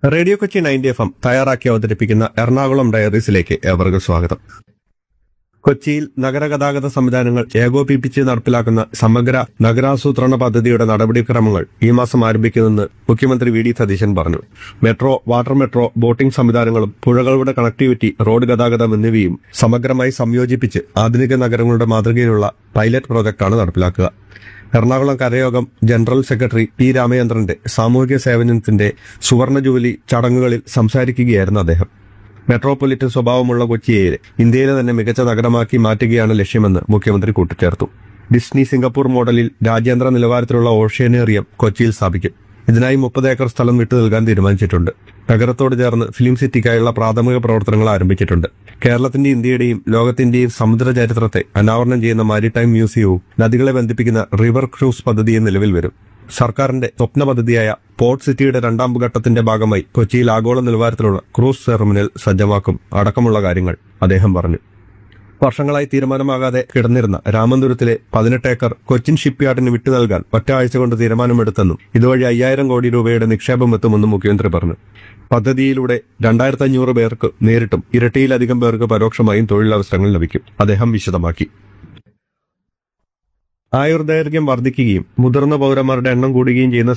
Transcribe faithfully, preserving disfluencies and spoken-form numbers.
Radio Kochi ninety F M തയ്യാറാക്കി അവതരിപ്പിക്കുന്ന എറണാകുളം ഡയറീസിലേക്ക് ഏവർക്കും സ്വാഗതം. കൊച്ചിയിൽ നഗരഗതാഗത സംവിധാനങ്ങൾ ഏകോപിപ്പിച്ച് നടപ്പിലാക്കുന്ന സമഗ്ര നഗരാസൂത്രണ പദ്ധതിയുടെ നടപടിക്രമങ്ങൾ ഈ മാസം ആരംഭിക്കുമെന്ന് മുഖ്യമന്ത്രി വി ഡി സതീശൻ പറഞ്ഞു. മെട്രോ, വാട്ടർ മെട്രോ, ബോട്ടിംഗ് സംവിധാനങ്ങളും പുഴകളുടെ കണക്ടിവിറ്റി, റോഡ് ഗതാഗതം എന്നിവയും സമഗ്രമായി സംയോജിപ്പിച്ച് ആധുനിക നഗരങ്ങളുടെ മാതൃകയിലുള്ള പൈലറ്റ് പ്രോജക്ടാണ് നടപ്പിലാക്കുക. എറണാകുളം കരയോഗം ജനറൽ സെക്രട്ടറി പി രാമചന്ദ്രന്റെ സാമൂഹിക സേവനത്തിന്റെ സുവർണ ജൂബിലി ചടങ്ങുകളിൽ സംസാരിക്കുകയായിരുന്നു അദ്ദേഹം. മെട്രോപൊളിറ്റൻ സ്വഭാവമുള്ള കൊച്ചിയെ ഇന്ത്യയിലെ തന്നെ മികച്ച നഗരമാക്കി മാറ്റുകയാണ് ലക്ഷ്യമെന്ന് മുഖ്യമന്ത്രി കൂട്ടിച്ചേർത്തു. ഡിസ്നി സിംഗപ്പൂർ മോഡലിൽ രാജ്യാന്തര നിലവാരത്തിലുള്ള ഓഷ്യാനേറിയം കൊച്ചിയിൽ സ്ഥാപിക്കും. ഇതിനായി മുപ്പത് ഏക്കർ സ്ഥലം വിട്ടു നൽകാൻ തീരുമാനിച്ചിട്ടുണ്ട്. നഗരത്തോട് ചേർന്ന് ഫിലിം സിറ്റിക്കായുള്ള പ്രാഥമിക പ്രവർത്തനങ്ങൾ ആരംഭിച്ചിട്ടുണ്ട്. കേരളത്തിന്റെ, ഇന്ത്യയുടെയും ലോകത്തിന്റെയും സമുദ്ര ചരിത്രത്തെ അനാവരണം ചെയ്യുന്ന മാരിടൈം മ്യൂസിയവും നദികളെ ബന്ധിപ്പിക്കുന്ന റിവർ ക്രൂസ് പദ്ധതിയും നിലവിൽ വരും. സർക്കാരിന്റെ സ്വപ്ന പദ്ധതിയായ പോർട്ട് സിറ്റിയുടെ രണ്ടാം ഘട്ടത്തിന്റെ ഭാഗമായി കൊച്ചിയിൽ ആഗോള നിലവാരത്തിലുള്ള ക്രൂസ് ടെർമിനൽ സജ്ജമാക്കും അടക്കമുള്ള കാര്യങ്ങൾ അദ്ദേഹം പറഞ്ഞു. വർഷങ്ങളായി തീരുമാനമാകാതെ കിടന്നിരുന്ന രാമന്തപുരത്തിലെ പതിനെട്ട് ഏക്കർ കൊച്ചിൻ ഷിപ്പ്യാർഡിന് വിട്ടു നൽകാൻ ഒറ്റ ആഴ്ച കൊണ്ട് തീരുമാനമെടുത്തെന്നും ഇതുവഴി അയ്യായിരം കോടി രൂപയുടെ നിക്ഷേപം എത്തുമെന്നും മുഖ്യമന്ത്രി പറഞ്ഞു. പദ്ധതിയിലൂടെ രണ്ടായിരത്തി അഞ്ഞൂറ് പേർക്ക് നേരിട്ടും ഇരട്ടിയിലധികം പേർക്ക് പരോക്ഷമായും തൊഴിലവസരങ്ങൾ ലഭിക്കും, അദ്ദേഹം വിശദമാക്കി. ആയുർദൈർഘ്യം വർദ്ധിക്കുകയും മുതിർന്ന പൗരന്മാരുടെ എണ്ണം കൂടുകയും ചെയ്യുന്ന